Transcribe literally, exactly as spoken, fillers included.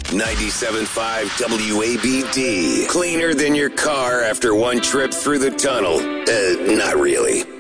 ninety-seven point five W A B D. Cleaner than your car after one trip through the tunnel. Uh, not really.